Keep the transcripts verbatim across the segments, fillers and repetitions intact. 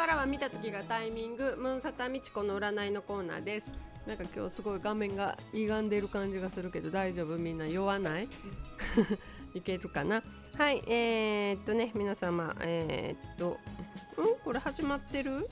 からは見た時がタイミング、ムーンサタミチコの占いのコーナーです。なんか今日すごい画面が歪んでる感じがするけど大丈夫？みんな酔わないいけるかな。はい、えー、っとね皆様、えー、っとんこれ始まってる？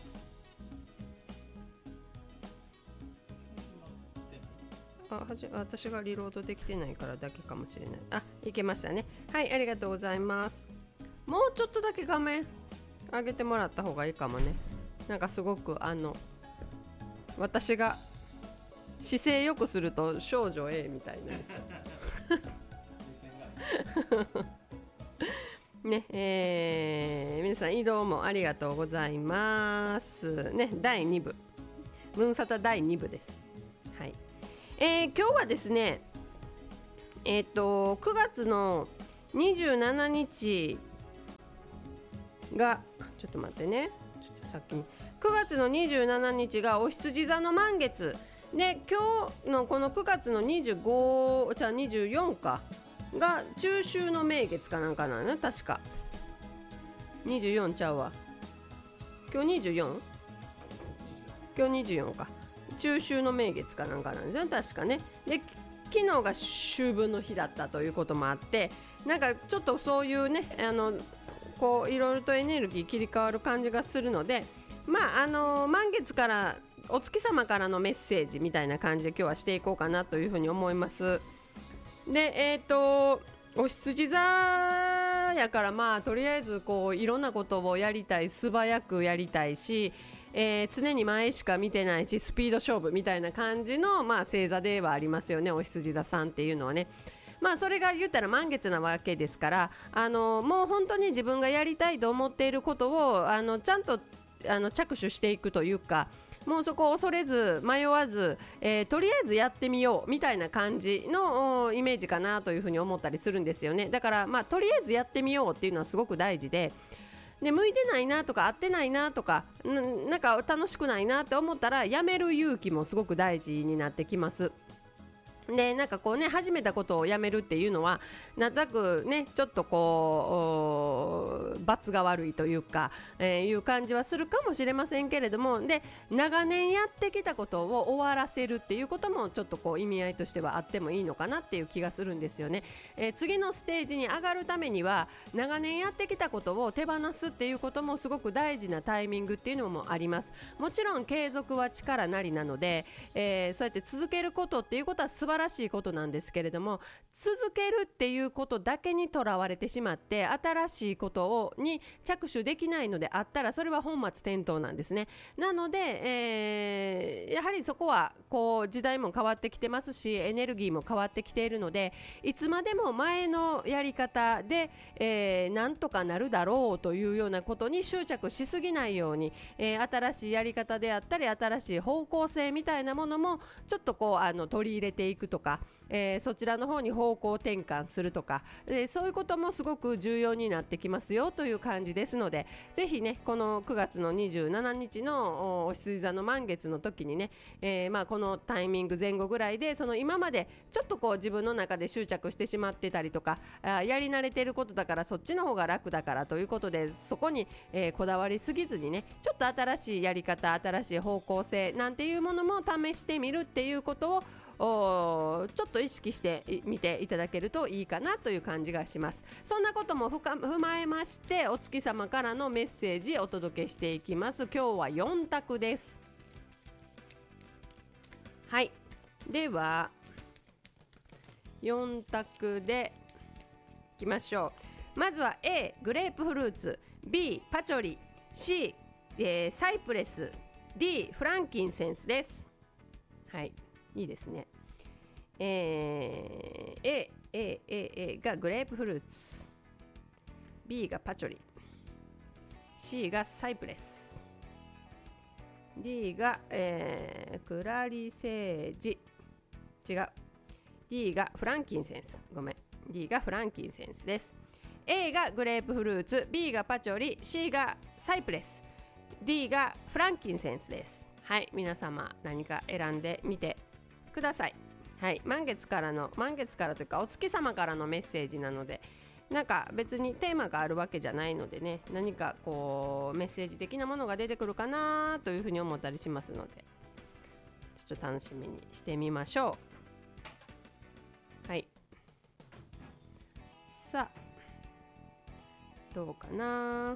あはじ私がリロードできてないからだけかもしれない。あ、いけましたね。はい、ありがとうございます。もうちょっとだけ画面上げてもらった方がいいかもね。なんかすごくあの私が姿勢よくすると少女 A みたいなね、えー、皆さん移動もありがとうございますね。だいにぶムーンサタだいにぶです。はい、えー、今日はですねえっとくがつのにじゅうしちにちがちょっと待ってねちょっと先にくがつのにじゅうしちにちがお羊座の満月で、今日のこのくがつのにじゅうごじゃあにじゅうよんかが中秋の名月かなんかなの確か。にじゅうよんちゃうわ、今日 にじゅうよん？ 今日にじゅうよんか、中秋の名月かなんかなんですよ確かね。で昨日が秋分の日だったということもあって、なんかちょっとそういうねあのこういろいろとエネルギー切り替わる感じがするので、まああの満月からお月様からのメッセージみたいな感じで今日はしていこうかなというふうに思います。でえっとお羊座やからまあとりあえずこういろんなことをやりたい、素早くやりたいし、えー、常に前しか見てないしスピード勝負みたいな感じの、まあ、星座ではありますよね、お羊座さんっていうのはね。まあそれが言ったら満月なわけですから、あのもう本当に自分がやりたいと思っていることをあのちゃんとあの着手していくというか、もうそこを恐れず迷わず、えー、とりあえずやってみようみたいな感じのイメージかなというふうに思ったりするんですよね。だからまあとりあえずやってみようっていうのはすごく大事で、で向いてないなとか合ってないなとか な, なんか楽しくないなって思ったらやめる勇気もすごく大事になってきます。でなんかこうね始めたことをやめるっていうのはなんとなくねちょっとこう罰が悪いというか、えー、いう感じはするかもしれませんけれども、で長年やってきたことを終わらせるっていうこともちょっとこう意味合いとしてはあってもいいのかなっていう気がするんですよね。えー、次のステージに上がるためには長年やってきたことを手放すっていうこともすごく大事なタイミングっていうのもあります。もちろん継続は力なりなので、えー、そうやって続けることっていうことは素晴らしいことなんですけれども、続けるっていうことだけにとらわれてしまって新しいことをに着手できないのであったらそれは本末転倒なんですね。なので、えー、やはりそこはこう時代も変わってきてますしエネルギーも変わってきているので、いつまでも前のやり方で、えー、なんとかなるだろうというようなことに執着しすぎないように、えー、新しいやり方であったり新しい方向性みたいなものもちょっとこうあの取り入れていくとか、えー、そちらの方に方向転換するとか、えー、そういうこともすごく重要になってきますよという感じですので、ぜひねこのくがつのにじゅうしちにちのお羊座の満月の時にね、えーまあ、このタイミング前後ぐらいでその今までちょっとこう自分の中で執着してしまってたりとか、あやり慣れていることだからそっちの方が楽だからということでそこに、えー、こだわりすぎずにね、ちょっと新しいやり方新しい方向性なんていうものも試してみるっていうことをおちょっと意識してみていただけるといいかなという感じがします。そんなことも踏まえましてお月様からのメッセージお届けしていきます。今日はよん択です。はい、ではよん択でいきましょう。まずは A グレープフルーツ、 B パチョリ、 C、えー、サイプレス、 D フランキンセンスです。はい、いいですね。えー、A, A, A, A がグレープフルーツ、 B がパチョリ、 C がサイプレス、 D が、えー、クラリセージ、違う D がフランキンセンス、ごめん D がフランキンセンスです。 A がグレープフルーツ、 B がパチョリ、 C がサイプレス、 D がフランキンセンスです。はい、皆様何か選んでみてください。はい、満月からの満月からというかお月様からのメッセージなのでなんか別にテーマがあるわけじゃないのでね、何かこうメッセージ的なものが出てくるかなというふうに思ったりしますので、ちょっと楽しみにしてみましょう。はい、さあどうかな。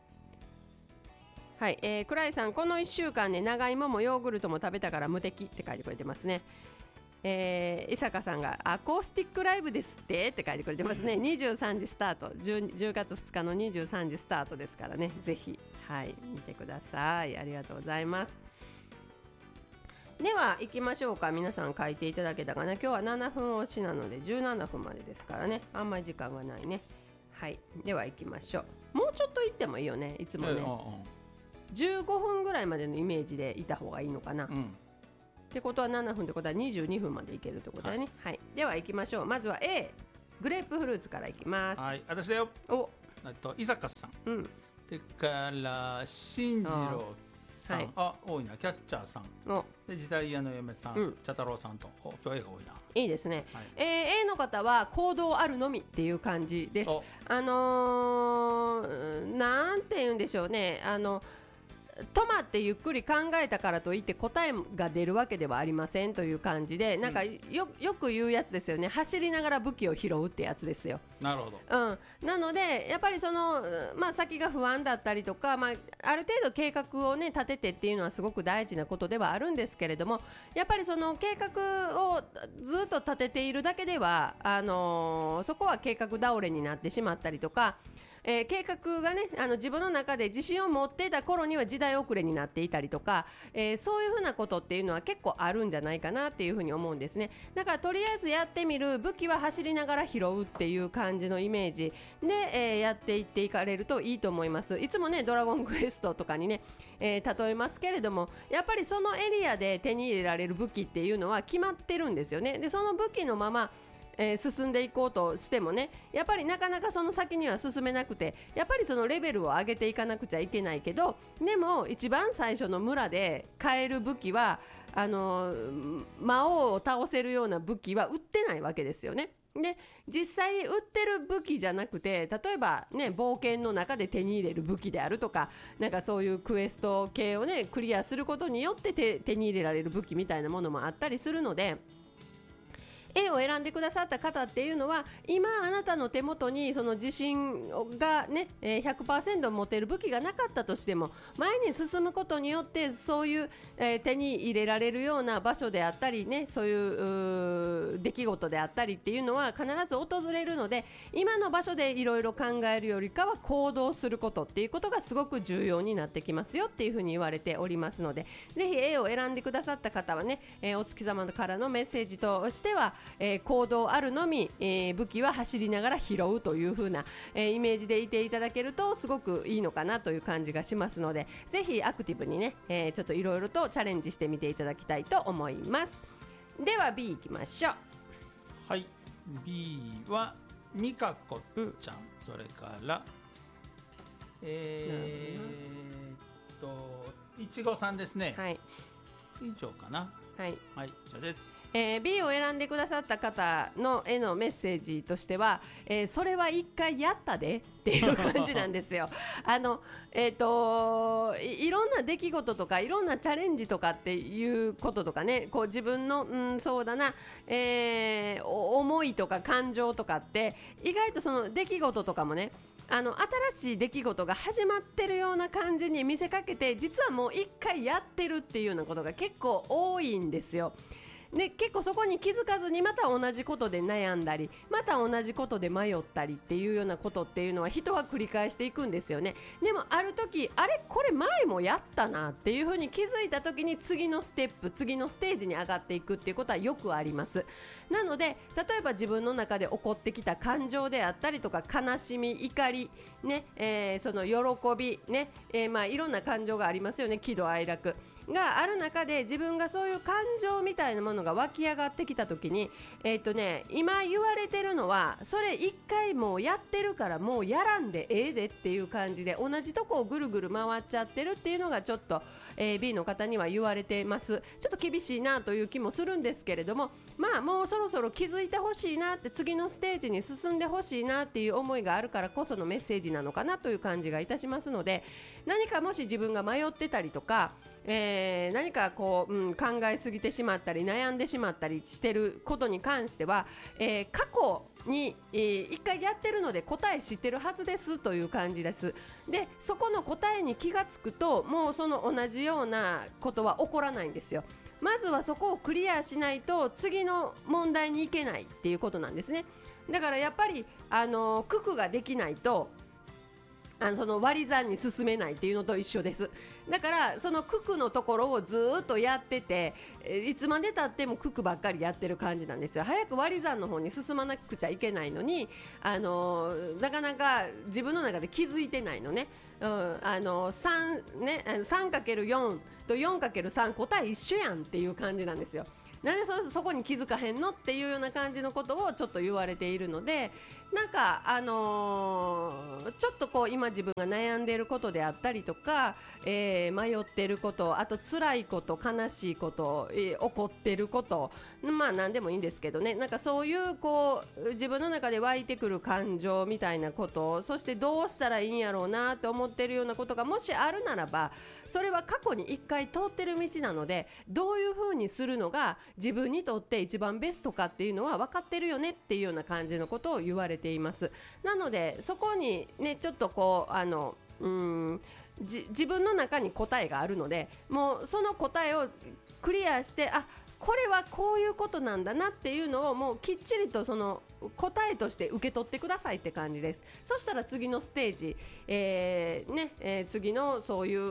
はい、えー、クライさん、このいっしゅうかんで長芋もヨーグルトも食べたから無敵って書いてくれてますね。えー、伊坂さんがアコースティックライブですってって書いてくれてますね。にじゅうさんじスタート、 10, じゅうがつふつかのにじゅうさんじスタートですからね、ぜひ、はい、見てください。ありがとうございます。では行きましょうか。皆さん書いていただけたかな。今日はななふん押しなのでじゅうななふんまでですからね、あんまり時間がないね。はい、では行きましょう。もうちょっと行ってもいいよね、いつもね、えー、じゅうごふんぐらいまでのイメージでいた方がいいのかな、うん、ってことはななふんってことはにじゅうにふんまでいけるってことだよね。はい、はい、では行きましょう。まずは A グレープフルーツからいきます。 はい、私だよ。 おあと伊坂さん、 うん、 でから進次郎さん、はい、あ多いな。キャッチャーさんで時代屋の嫁さん、うん、茶太郎さんと今日 A が多いな。 いいですね、はい。えー、A の方は行動あるのみっていう感じです。あのー、なんて言うんでしょうね、あの止まってゆっくり考えたからといって答えが出るわけではありませんという感じで、なんか よ, よく言うやつですよね。走りながら武器を拾うってやつですよ。 なるほど、 うん、なのでやっぱりその、まあ、先が不安だったりとか、まあ、ある程度計画を、ね、立ててっていうのはすごく大事なことではあるんですけれども、やっぱりその計画をずっと立てているだけではあのー、そこは計画倒れになってしまったりとか、えー、計画がね、あの自分の中で自信を持っていた頃には時代遅れになっていたりとか、えー、そういうふうなことっていうのは結構あるんじゃないかなっていうふうに思うんですね。だからとりあえずやってみる、武器は走りながら拾うっていう感じのイメージで、えー、やっていっていかれるといいと思います。いつもねドラゴンクエストとかにね、えー、例えますけれども、やっぱりそのエリアで手に入れられる武器っていうのは決まってるんですよね。でその武器のままえー、進んでいこうとしてもね、やっぱりなかなかその先には進めなくて、やっぱりそのレベルを上げていかなくちゃいけないけど、でも一番最初の村で買える武器はあのー、魔王を倒せるような武器は売ってないわけですよね。で実際売ってる武器じゃなくて、例えばね冒険の中で手に入れる武器であるとか、なんかそういうクエスト系をねクリアすることによって手、手に入れられる武器みたいなものもあったりするので、A を選んでくださった方っていうのは、今あなたの手元にその自信がね ひゃくパーセント 持てる武器がなかったとしても、前に進むことによってそういう、えー、手に入れられるような場所であったりね、そういう、う出来事であったりっていうのは必ず訪れるので、今の場所でいろいろ考えるよりかは行動することっていうことがすごく重要になってきますよっていうふうに言われておりますので、ぜひ A を選んでくださった方はね、えー、お月様からのメッセージとしては、えー、行動あるのみ、えー、武器は走りながら拾うという風な、えー、イメージでいていただけるとすごくいいのかなという感じがしますので、ぜひアクティブにね、えー、ちょっといろいろとチャレンジしてみていただきたいと思います。では B いきましょう。 はい、 B はみかこちゃん、うん、それからえー、っといちごさんですね。 はい、 以上かな。はい、はい、以上です。 えー、B を選んでくださった方のへのメッセージとしては、えー、それは一回やったでっていう感じなんですよ。あの、えーと、い, いろんな出来事とかいろんなチャレンジとかっていうこととかね、こう自分の、うん、そうだな、えー、思いとか感情とかって意外とその出来事とかもね、あの新しい出来事が始まってるような感じに見せかけて、実はもう一回やってるっていうようなことが結構多いんですよ。で結構そこに気づかずにまた同じことで悩んだり、また同じことで迷ったりっていうようなことっていうのは人は繰り返していくんですよね。でもある時、あれこれ前もやったなっていう風に気づいた時に次のステップ、次のステージに上がっていくっていうことはよくあります。なので例えば自分の中で起こってきた感情であったりとか、悲しみ、怒り、ねえー、その喜び、ねえー、まあいろんな感情がありますよね。喜怒哀楽がある中で自分がそういう感情みたいなものが湧き上がってきた時に、えーとね、今言われてるのはそれ一回もうやってるからもうやらんでええでっていう感じで同じとこをぐるぐる回っちゃってるっていうのがちょっと、えー、B の方には言われてます。ちょっと厳しいなという気もするんですけれども、まあもうそろそろ気づいてほしいなって、次のステージに進んでほしいなっていう思いがあるからこそのメッセージなのかなという感じがいたしますので、何かもし自分が迷ってたりとか、えー、何かこう、うん、考えすぎてしまったり悩んでしまったりしてることに関しては、えー、過去に、えー、一回やってるので答え知ってるはずですという感じです。でそこの答えに気がつくともうその同じようなことは起こらないんですよ。まずはそこをクリアしないと次の問題に行けないっていうことなんですね。だからやっぱりあの九九ができないとあのその割り算に進めないっていうのと一緒です。だからその九九のところをずっとやってて、いつまでたっても九九ばっかりやってる感じなんですよ。早く割り算の方に進まなくちゃいけないのに、あのなかなか自分の中で気づいてないのね。うん、あの さん, ね さんかけるよん と よんかけるさん 答え一緒やんっていう感じなんですよ。なんで そ, そこに気づかへんのっていうような感じのことをちょっと言われているので、なんかあのー、ちょっとこう今自分が悩んでいることであったりとか、えー、迷っていること、あと辛いこと、悲しいこと、えー、怒っていること、まあ何でもいいんですけどね、なんかそういうこう自分の中で湧いてくる感情みたいなこと、そしてどうしたらいいんやろうなって思っているようなことがもしあるならば、それは過去に一回通ってる道なので、どういう風にするのが自分にとって一番ベストかっていうのは分かってるよねっていうような感じのことを言われています。なのでそこにねちょっとこうあのうーんじ自分の中に答えがあるので、もうその答えをクリアして、あこれはこういうことなんだなっていうのをもうきっちりとその答えとして受け取ってくださいって感じです。そしたら次のステージ、えーねえー、次のそういう、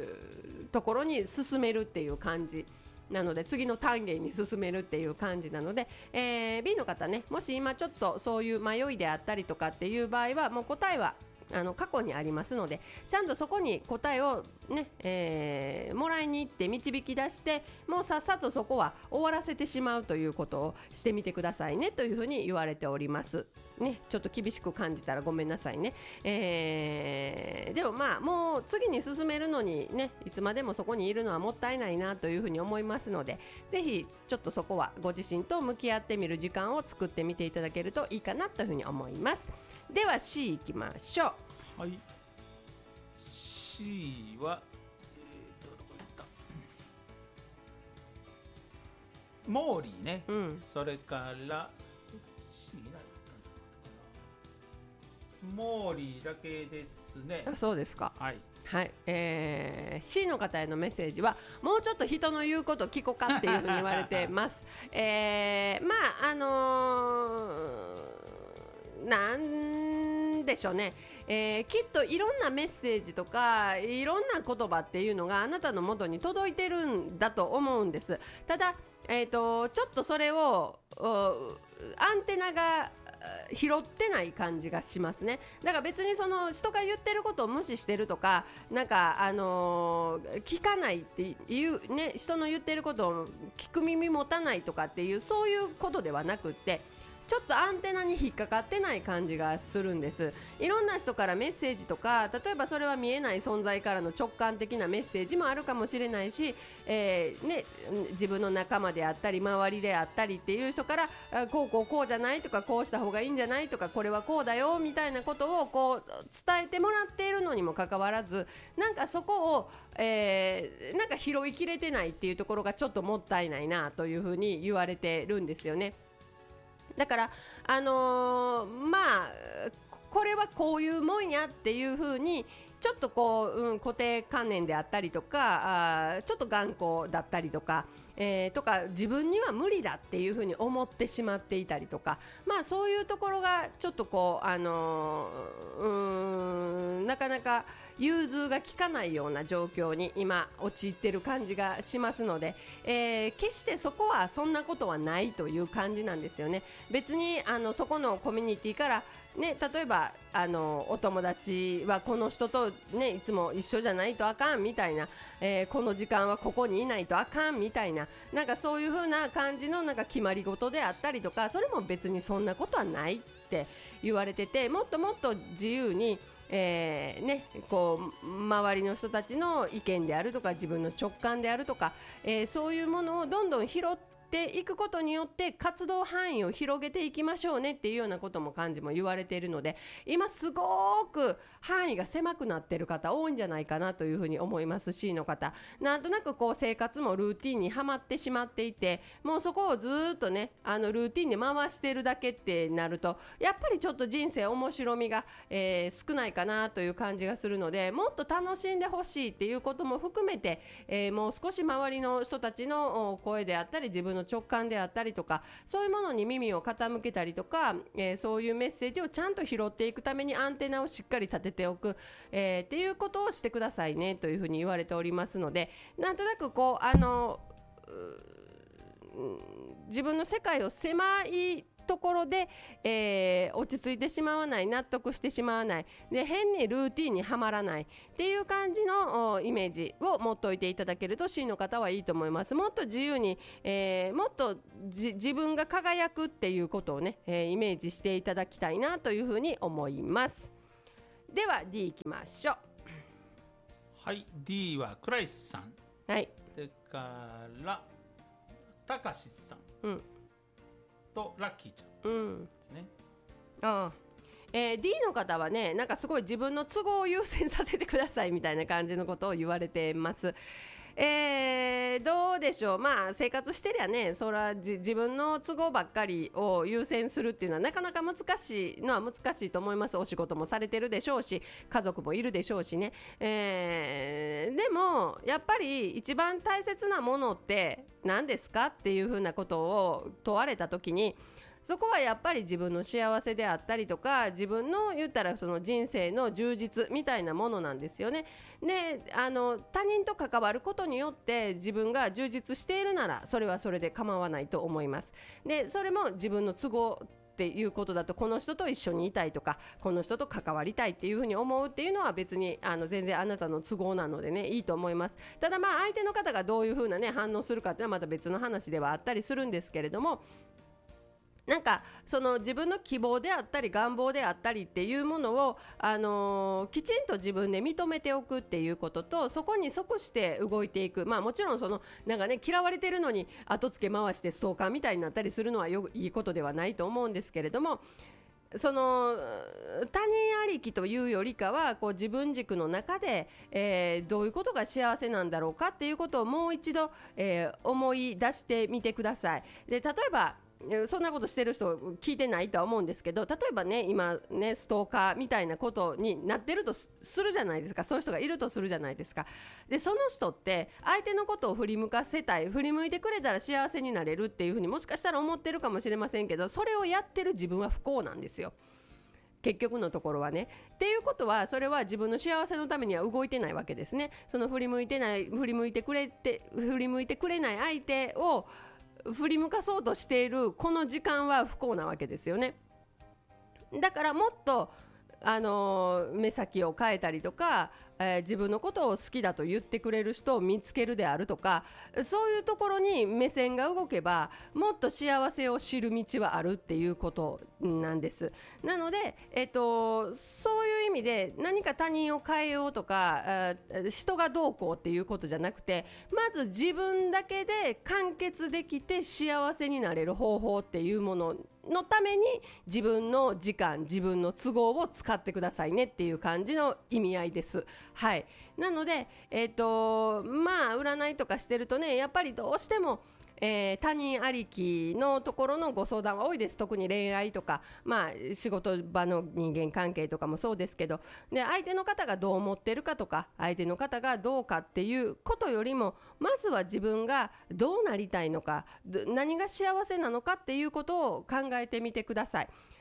うところに進めるっていう感じなので、次の単元に進めるっていう感じなので、えー、B の方ね、もし今ちょっとそういう迷いであったりとかっていう場合はもう答えはあの過去にありますので、ちゃんとそこに答えをね、えー、もらいに行って導き出して、もうさっさとそこは終わらせてしまうということをしてみてくださいねというふうに言われておりますね。ちょっと厳しく感じたらごめんなさいね、えー、でもまあもう次に進めるのにね、いつまでもそこにいるのはもったいないなというふうに思いますので、ぜひちょっとそこはご自身と向き合ってみる時間を作ってみていただけるといいかなというふうに思います。では C いきましょう。はい、C は、えー、とどこ行ったモーリーね、うん、それからモーリーだけですね。 あ、そうですか。 はい、 はい、えー、C の方へのメッセージはもうちょっと人の言うこと聞こかっていうふうに言われてます、えー、まああのー、なんでしょうね、えー、きっといろんなメッセージとかいろんな言葉っていうのがあなたの元に届いてるんだと思うんです。ただ、えーと、ちょっとそれをアンテナが拾ってない感じがしますね。だから別にその人が言ってることを無視してるとか、なんかあのー、聞かないっていうね、人の言ってることを聞く耳持たないとかっていうそういうことではなくって、ちょっとアンテナに引っかかってない感じがするんです。いろんな人からメッセージとか、例えばそれは見えない存在からの直感的なメッセージもあるかもしれないし、えーね、自分の仲間であったり周りであったりっていう人からこうこうこうじゃないとか、こうした方がいいんじゃないとか、これはこうだよみたいなことをこう伝えてもらっているのにもかかわらず、なんかそこを、えー、なんか拾いきれてないっていうところがちょっともったいないなというふうに言われてるんですよね。だからあのー、まあこれはこういうもんやっていう風にちょっとこう、うん、固定観念であったりとか、あちょっと頑固だったりとか、えー、とか自分には無理だっていう風に思ってしまっていたりとか、まあそういうところがちょっとこうあのー、うーんなかなか融通が利かないような状況に今陥ってる感じがしますので、えー、決してそこはそんなことはないという感じなんですよね。別にあのそこのコミュニティからね、例えばあのお友達はこの人と、ね、いつも一緒じゃないとあかんみたいな、えー、この時間はここにいないとあかんみたいな、なんかそういう風な感じのなんか決まり事であったりとか、それも別にそんなことはないって言われてて、もっともっと自由にえーね、こう周りの人たちの意見であるとか自分の直感であるとか、えー、そういうものをどんどん拾っていくことによって活動範囲を広げていきましょうねっていうようなことも漢字も言われているので、今すごく範囲が狭くなっている方多いんじゃないかなというふうに思います。 C の方なんとなくこう生活もルーティンにはまってしまっていて、もうそこをずっとねあのルーティンで回しているだけってなるとやっぱりちょっと人生面白みが、えー、少ないかなという感じがするので、もっと楽しんでほしいっていうことも含めて、えー、もう少し周りの人たちの声であったり自分の直感であったりとか、そういうものに耳を傾けたりとか、えー、そういうメッセージをちゃんと拾っていくためにアンテナをしっかり立てておく、えー、っていうことをしてくださいねというふうに言われておりますので、なんとなくこうあの自分の世界を狭いところで、えー、落ち着いてしまわない、納得してしまわないで、変にルーティンにはまらないっていう感じのイメージを持っておいていただけると C の方はいいと思います。もっと自由に、えー、もっとじ自分が輝くっていうことをね、えー、イメージしていただきたいなというふうに思います。では D いきましょう。 はい、 D はクライスさん、 はい、 それからたかしさん、うん、とラッキーちゃんですね、 うん、ああえー、D の方はね、なんかすごい自分の都合を優先させてくださいみたいな感じのことを言われてます。えー、どうでしょう。まあ生活してりゃね、そらじ自分の都合ばっかりを優先するっていうのはなかなか難しいのは難しいと思います。お仕事もされてるでしょうし、家族もいるでしょうしね、えー、でもやっぱり一番大切なものって何ですかっていうふうなことを問われた時に、そこはやっぱり自分の幸せであったりとか、自分の言ったらその人生の充実みたいなものなんですよね。で、あの他人と関わることによって自分が充実しているならそれはそれで構わないと思います。で、それも自分の都合っていうことだと、この人と一緒にいたいとかこの人と関わりたいっていうふうに思うっていうのは別にあの全然あなたの都合なのでね、いいと思います。ただまあ相手の方がどういうふうなね反応するかっていうのはまた別の話ではあったりするんですけれども、なんかその自分の希望であったり願望であったりっていうものを、あのー、きちんと自分で認めておくっていうことと、そこに即して動いていく、まあもちろんそのなんかね嫌われてるのに後付け回してストーカーみたいになったりするのはよいいことではないと思うんですけれども、その他人ありきというよりかはこう自分軸の中で、えー、どういうことが幸せなんだろうかっていうことをもう一度、えー、思い出してみてください。で、例えばそんなことしてる人聞いてないとは思うんですけど、例えばね今ねストーカーみたいなことになってるとするじゃないですか。そういう人がいるとするじゃないですか。で、その人って相手のことを振り向かせたい、振り向いてくれたら幸せになれるっていうふうにもしかしたら思ってるかもしれませんけど、それをやってる自分は不幸なんですよ、結局のところはね。っていうことはそれは自分の幸せのためには動いてないわけですね。その振り向いてない振り向いてくれて振り向いてくれない相手を振り向かそうとしているこの時間は不幸なわけですよね。だからもっとあの目先を変えたりとか、えー、自分のことを好きだと言ってくれる人を見つけるであるとか、そういうところに目線が動けばもっと幸せを知る道はあるっていうことなんです。なので、えっと、そういう意味で何か他人を変えようとか人がどうこうっていうことじゃなくて、まず自分だけで完結できて幸せになれる方法っていうもののために自分の時間自分の都合を使ってくださいねっていう感じの意味合いです。はい、なので、えーとまあ、占いとかしてるとね、やっぱりどうしても、えー、他人ありきのところのご相談は多いです。特に恋愛とか、まあ、仕事場の人間関係とかもそうですけど、で相手の方がどう思ってるかとか相手の方がどうかっていうことよりも、まずは自分がどうなりたいのか、何が幸せなのかっていうことを考えてみてください。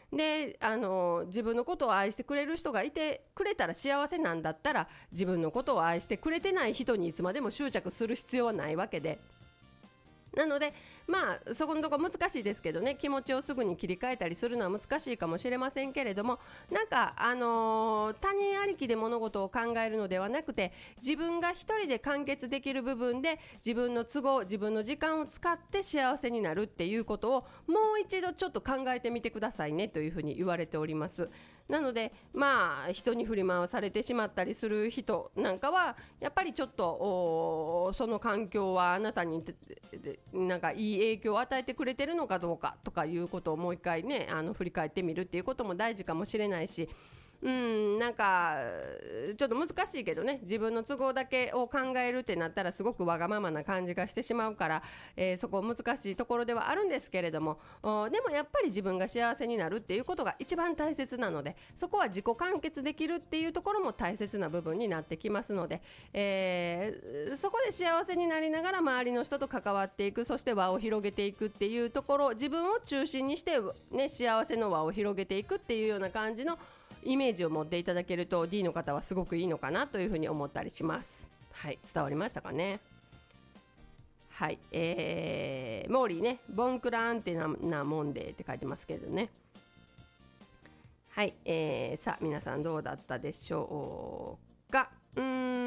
であの自分のことを愛してくれる人がいてくれたら幸せなんだったら、自分のことを愛してくれてない人にいつまでも執着する必要はないわけで、なのでまあそこのとこ難しいですけどね、気持ちをすぐに切り替えたりするのは難しいかもしれませんけれども、なんかあのー、他人ありきで物事を考えるのではなくて、自分が一人で完結できる部分で自分の都合、自分の時間を使って幸せになるっていうことをもう一度ちょっと考えてみてくださいねというふうに言われております。なのでまあ人に振り回されてしまったりする人なんかはやっぱりちょっとその環境はあなたになんかいい影響を与えてくれてるのかどうかとかいうことをもう一回ねあの振り返ってみるっていうことも大事かもしれないし、うんなんかちょっと難しいけどね、自分の都合だけを考えるってなったらすごくわがままな感じがしてしまうから、えー、そこ難しいところではあるんですけれども、でもやっぱり自分が幸せになるっていうことが一番大切なので、そこは自己完結できるっていうところも大切な部分になってきますので、えー、そこで幸せになりながら周りの人と関わっていく、そして輪を広げていくっていうところ、自分を中心にして、ね、幸せの輪を広げていくっていうような感じのイメージを持っていただけると D の方はすごくいいのかなというふうに思ったりします。はい、伝わりましたかね。はい、えー、モーリーね、ボンクランテななもんでって書いてますけどね。はい、えー、さあ皆さんどうだったでしょうか。う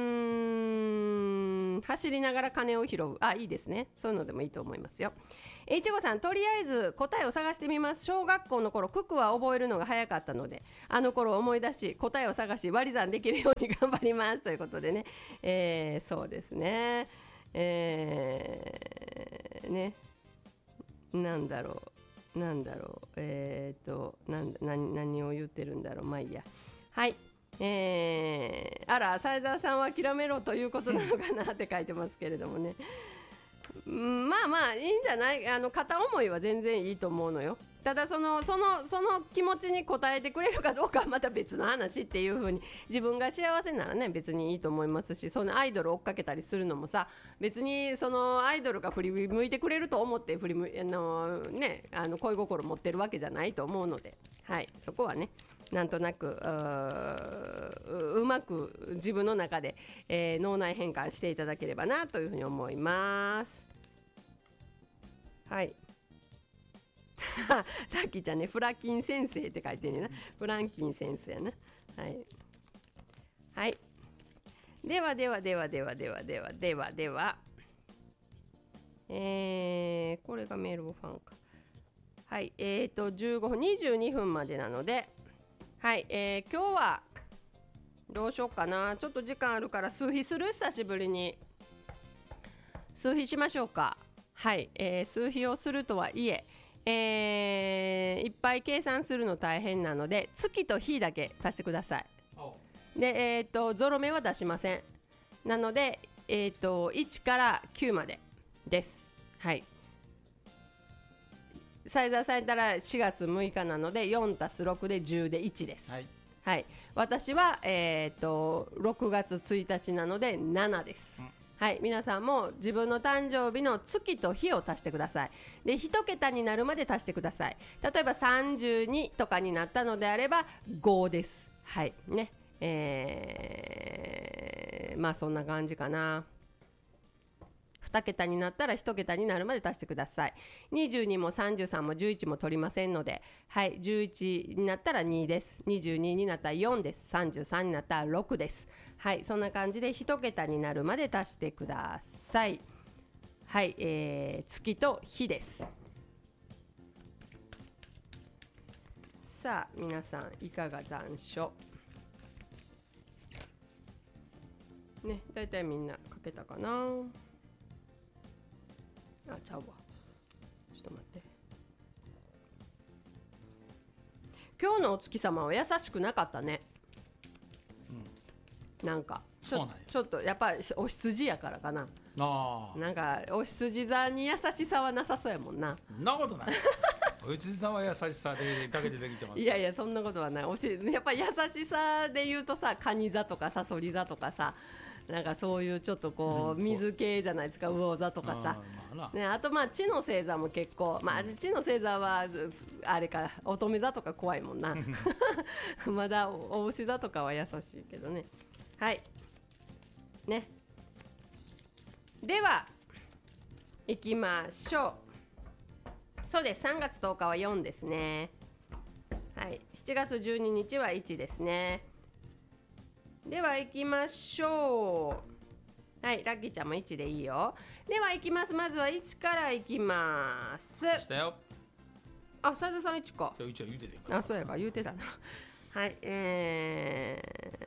ーん、走りながら金を拾う、あ、いいですね、そういうのでもいいと思いますよ。いちごさん、とりあえず答えを探してみます。小学校の頃九九は覚えるのが早かったので、あの頃を思い出し答えを探し割り算できるように頑張りますということでね、えー、そうですね、えー、ねなんだろうなんだろうえーとなん何何を言ってるんだろう、まあいいや。はい、えー、あら斉沢さんは諦めろということなのかなって書いてますけれどもね、まあまあいいんじゃない、あの片思いは全然いいと思うのよ。ただそのそのその気持ちに応えてくれるかどうかはまた別の話っていう風に、自分が幸せならね別にいいと思いますし、そのアイドル追っかけたりするのもさ、別にそのアイドルが振り向いてくれると思って振り向あのねあの恋心持ってるわけじゃないと思うので、はい、そこはねなんとなく う, うまく自分の中で、えー、脳内変換していただければなというふうに思います。はい。ラッキーちゃんね、フラキン先生って書いてるねな。フランキン先生やな。はい。はい。ではではではではではではではでは。えー、これがメールボファンか。はい。えーと、じゅうごふん、にじゅうにふんまでなので、はい。えー、今日は、どうしようかな。ちょっと時間あるから数比する？久しぶりに。数比しましょうか。はい、えー、数比をするとはいええー、いっぱい計算するの大変なので月と日だけ足してください。で、えーと、ゾロ目は出しません。なので、えーと、いちからきゅうまでです。はい。斉沢さんやったらしがつむいかなので よんたすろく でじゅうでいちです。はい。はい、私は、えーと、ろくがつついたちなのでななです。うん、はい、皆さんも自分の誕生日の月と日を足してください。で、一桁になるまで足してください。例えばさんじゅうにとかになったのであればごです。はいね、えー、まあそんな感じかな。に桁になったらいち桁になるまで足してください。にじゅうにもさんじゅうさんもじゅういちも取りませんので、はい、じゅういちになったらにです。にじゅうにになったらよんです。さんじゅうさんになったらろくです。はい、そんな感じでいち桁になるまで足してください。はい、えー、月と日です。さあ皆さんいかが残暑ね、だいたいみんな書けたかな。あ、ちゃうわ、ちょっと待って。今日のお月様は優しくなかったね。うん、なんかち ょ, ちょっとやっぱりお羊やからかな。あ、なんかお羊座に優しさはなさそうやもんな。 そんなことないお羊座は優しさでかけてできてます。 いやいやそんなことはない。おしやっぱり優しさで言うとさ、カニ座とかサソリ座とかさ、 なんかそういうちょっとこう、うん、水系じゃないですか、魚座とかさ。あ、まあね、あとまあ地の星座も結構、まあ、地の星座はあれか乙女座とか怖いもんなまだお牛座とかは優しいけどね。はいね、では行きましょう。そうです、さんがつとおかはよんですね。はい、しちがつじゅうににちはいちですね。では行きましょう。はい、ラッキーちゃんもいちでいいよ。では行きます。まずはいちから行きます。 したよ。 あ、斉田さんいちか。 いちは言うてた。あ、そうやか、言うてたなはい、え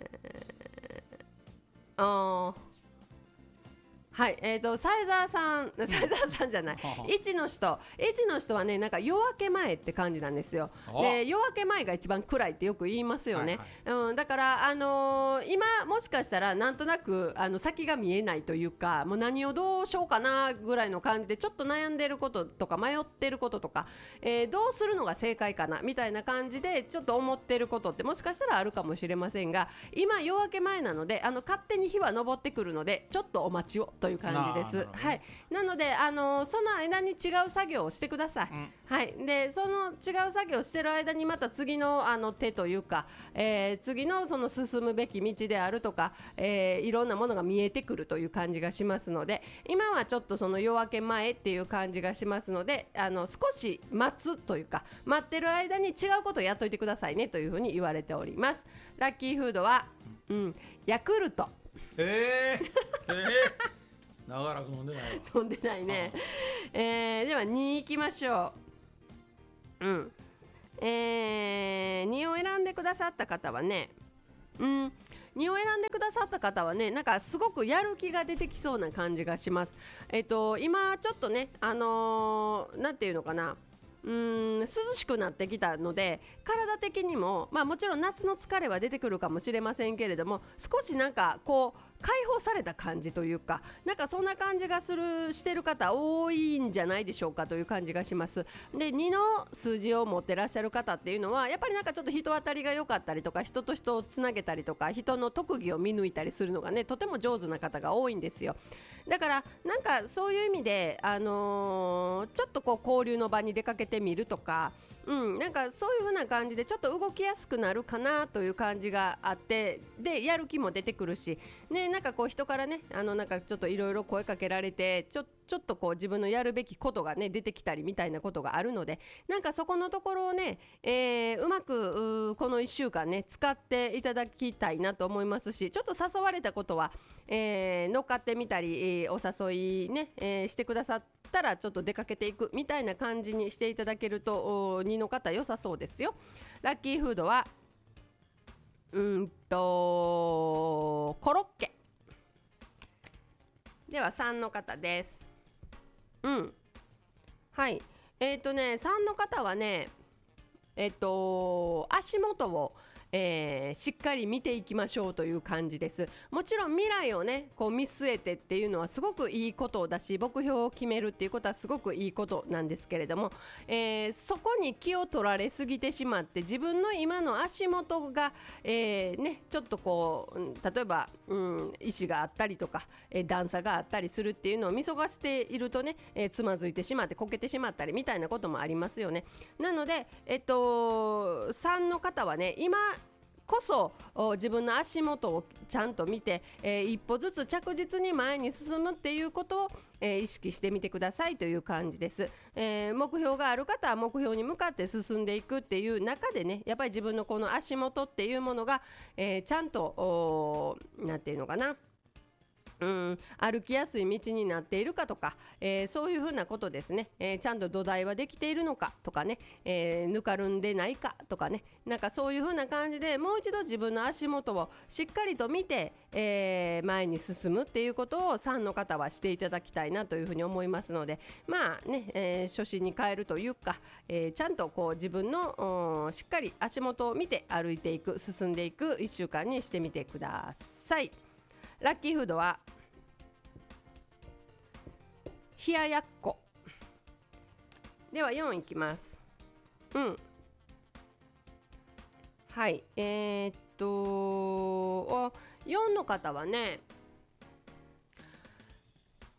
ー、あーはい、えーと、斉沢さん、斉沢さんじゃない、いちの人、いちの人はね、なんか夜明け前って感じなんですよ。で、夜明け前が一番暗いってよく言いますよね。はいはい、うん、だから、あのー、今もしかしたらなんとなくあの先が見えないというか、もう何をどうしようかなぐらいの感じでちょっと悩んでることとか迷ってることとか、えー、どうするのが正解かなみたいな感じでちょっと思ってることってもしかしたらあるかもしれませんが、今夜明け前なので、あの勝手に日は昇ってくるのでちょっとお待ちをという感じです。はい、なので、あのー、その間に違う作業をしてください。うん、はい、でその違う作業をしてる間にまた次のあの手というか、えー、次のその進むべき道であるとか、えー、いろんなものが見えてくるという感じがしますので、今はちょっとその夜明け前っていう感じがしますので、あの少し待つというか、待ってる間に違うことをやっといてくださいねというふうに言われております。ラッキーフードは、うん、ヤクルト。 えー、えー長らく飲んでないわ。 飲んでないね。えー、ではにいきましょう。うん。えー、にを選んでくださった方はね、うん、にを選んでくださった方はね、なんかすごくやる気が出てきそうな感じがします。えっと今ちょっとね、あのー、なんていうのかな。うーん涼しくなってきたので、体的にも、まあ、もちろん夏の疲れは出てくるかもしれませんけれども、少しなんかこう解放された感じというか、なんかそんな感じがするしてる方多いんじゃないでしょうかという感じがします。で、にの数字を持ってらっしゃる方っていうのはやっぱりなんかちょっと人当たりが良かったりとか、人と人をつなげたりとか、人の特技を見抜いたりするのがね、とても上手な方が多いんですよ。だからなんかそういう意味で、あのー、ちょっとこう交流の場に出かけてみるとか、うん、なんかそういう風な感じでちょっと動きやすくなるかなという感じがあって、でやる気も出てくるし、ね、なんかこう人からね、あのなんかちょっといろいろ声かけられて、ちょちょっとこう自分のやるべきことがね出てきたりみたいなことがあるので、なんかそこのところをね、えー、うまくこのいっしゅうかんね使っていただきたいなと思いますし、ちょっと誘われたことは、えー、乗っかってみたり、えー、お誘いね、えー、してくださったらちょっと出かけていくみたいな感じにしていただけるとにの方良さそうですよ。ラッキーフードはうんとコロッケではさんの方です。うん、はい、えっとねさんの方はね、えっと足元をえー、しっかり見ていきましょうという感じです。もちろん未来をねこう見据えてっていうのはすごくいいことだし、目標を決めるっていうことはすごくいいことなんですけれども、えー、そこに気を取られすぎてしまって自分の今の足元が、えーね、ちょっとこう例えば、うん、石があったりとか、えー、段差があったりするっていうのを見逃しているとね、えー、つまずいてしまってこけてしまったりみたいなこともありますよね。なので、えっと、さんの方はね今こそ自分の足元をちゃんと見て、えー、一歩ずつ着実に前に進むっていうことを、えー、意識してみてくださいという感じです。えー、目標がある方は目標に向かって進んでいくっていう中でね、やっぱり自分のこの足元っていうものが、えー、ちゃんとなんていうのかな、うん、歩きやすい道になっているかとか、えー、そういうふうなことですね、えー、ちゃんと土台はできているのかとかね、えー、ぬかるんでないかとかね、なんかそういうふうな感じでもう一度自分の足元をしっかりと見て、えー、前に進むっていうことをさんの方はしていただきたいなというふうに思いますので、まあね、えー、初心に変えるというか、えー、ちゃんとこう自分のしっかり足元を見て歩いていく、進んでいくいっしゅうかんにしてみてください。ラッキーフードは冷ややっこではよんいきます。うんはい、えー、っとよんの方はね、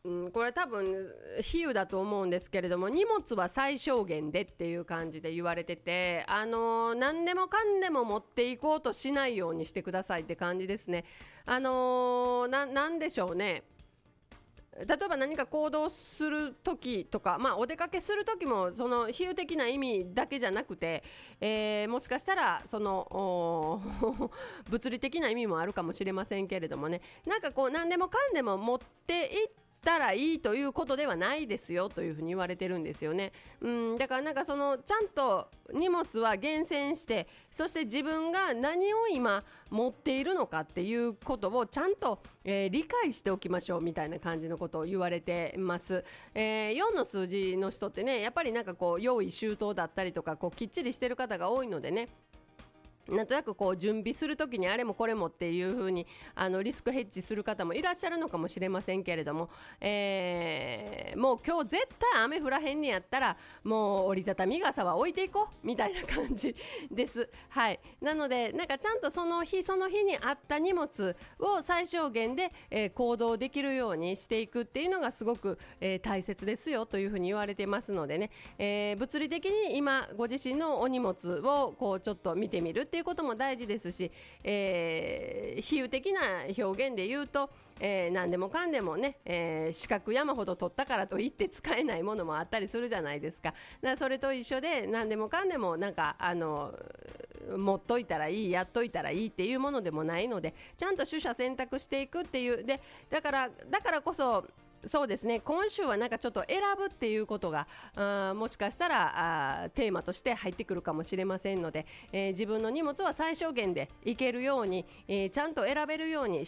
うん、これ多分比喩だと思うんですけれども、荷物は最小限でっていう感じで言われてて、あのー、何でもかんでも持っていこうとしないようにしてくださいって感じですね。あのー、な、なんでしょうね。例えば何か行動する時とか、まあ、お出かけする時もその比喩的な意味だけじゃなくて、えー、もしかしたらその物理的な意味もあるかもしれませんけれどもね、なんかこう何でもかんでも持っていってたらいいということではないですよというふうに言われてるんですよね。うん、だからなんかそのちゃんと荷物は厳選して、そして自分が何を今持っているのかっていうことをちゃんと、えー、理解しておきましょうみたいな感じのことを言われてます。えー、よんの数字の人ってね、やっぱりなんかこう用意周到だったりとか、こうきっちりしてる方が多いのでね、なんとなくこう準備するときにあれもこれもっていう風にあのリスクヘッジする方もいらっしゃるのかもしれませんけれども、えー、もう今日絶対雨降らへんねやったらもう折りたたみ傘は置いていこうみたいな感じです。はい、なのでなんかちゃんとその日その日にあった荷物を最小限で、えー、行動できるようにしていくっていうのがすごく、えー、大切ですよという風に言われてますのでね、えー、物理的に今ご自身のお荷物をこうちょっと見てみるっていうことも大事ですし、えー、比喩的な表現で言うと、えー、何でもかんでもね、えー、四角山ほど取ったからといって使えないものもあったりするじゃないですか。だからそれと一緒で何でもかんでもなんかあの持っといたらいい、やっといたらいいっていうものでもないので、ちゃんと取捨選択していくっていうで、だからだからこそそうですね、今週はなんかちょっと選ぶっていうことがあもしかしたらあテーマとして入ってくるかもしれませんので、えー、自分の荷物は最小限でいけるように、えー、ちゃんと選べるように